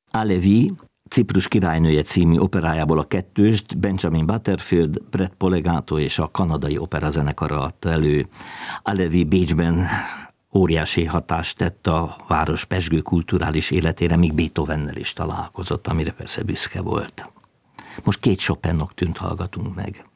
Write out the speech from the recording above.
Alevi, Ciprus királynője című operájából a kettőst Benjamin Butterfield, Brett Polegato és a kanadai operazenekara adta elő. Alevi Bécsben óriási hatást tett a város pezsgő kulturális életére, míg Beethovennel is találkozott, amire persze büszke volt. Most 2 Chopin noktűnt hallgatunk meg.